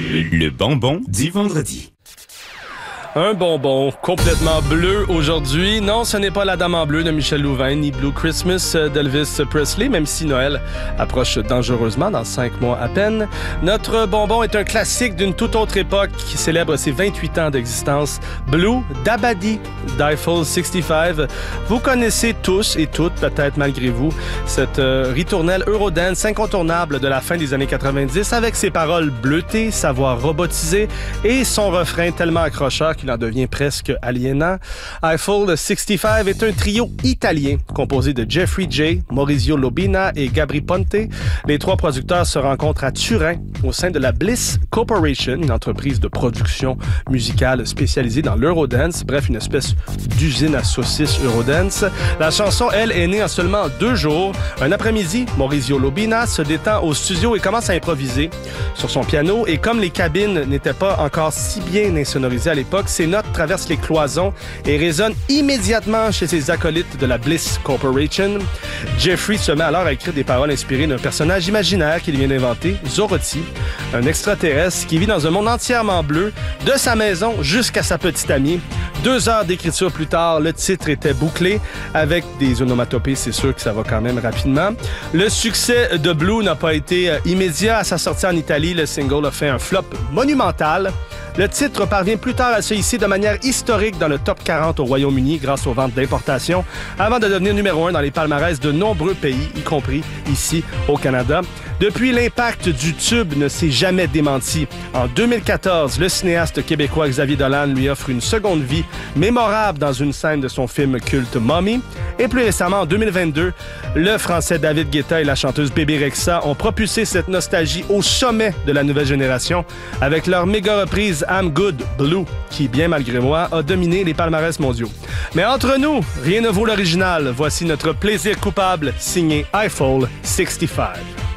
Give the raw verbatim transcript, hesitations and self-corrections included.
Le bonbon du vendredi. Un bonbon complètement bleu aujourd'hui. Non, ce n'est pas La Dame en bleu de Michel Louvain, ni Blue Christmas d'Elvis Presley, même si Noël approche dangereusement dans cinq mois à peine. Notre bonbon est un classique d'une toute autre époque qui célèbre ses vingt-huit ans d'existence. Blue d'Abadi d'Eiffel soixante-quinze. Vous connaissez tous et toutes, peut-être malgré vous, cette euh, ritournelle Eurodance incontournable de la fin des années quatre-vingt-dix avec ses paroles bleutées, sa voix robotisée et son refrain tellement accrocheur qu'il en devient presque aliénant. Eiffel soixante-quinze est un trio italien composé de Jeffrey J, Maurizio Lobina et Gabri Ponte. Les trois producteurs se rencontrent à Turin au sein de la Bliss Corporation, une entreprise de production musicale spécialisée dans l'Eurodance, bref, une espèce d'usine à saucisses Eurodance. La chanson, elle, est née en seulement deux jours. Un après-midi, Maurizio Lobina se détend au studio et commence à improviser sur son piano. Et comme les cabines n'étaient pas encore si bien insonorisées à l'époque, ses notes traversent les cloisons et résonnent immédiatement chez ses acolytes de la Bliss Corporation. Jeffrey se met alors à écrire des paroles inspirées d'un personnage imaginaire qu'il vient d'inventer, Zoroti, un extraterrestre qui vit dans un monde entièrement bleu, de sa maison jusqu'à sa petite amie. Deux heures d'écriture plus tard, le titre était bouclé. Avec des onomatopées, c'est sûr que ça va quand même rapidement. Le succès de Blue n'a pas été immédiat. À sa sortie en Italie, le single a fait un flop monumental. Le titre parvient plus tard à se hisser de manière historique dans le top quarante au Royaume-Uni grâce aux ventes d'importation, avant de devenir numéro un dans les palmarès de nombreux pays, y compris ici au Canada. Depuis, l'impact du tube ne s'est jamais démenti. En deux mille quatorze, le cinéaste québécois Xavier Dolan lui offre une seconde vie mémorable dans une scène de son film culte Mommy. Et plus récemment, en deux mille vingt-deux, le Français David Guetta et la chanteuse Bébé Rexha ont propulsé cette nostalgie au sommet de la nouvelle génération avec leur méga reprise I'm Good Blue, qui, bien malgré moi, a dominé les palmarès mondiaux. Mais entre nous, rien ne vaut l'original. Voici notre plaisir coupable signé Eiffel soixante-quinze.